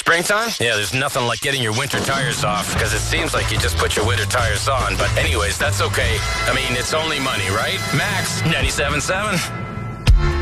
Springtime? Yeah, there's nothing like getting your winter tires off, because it seems like you just put your winter tires on. But anyways, that's okay. I mean, it's only money, right? Max 97.7.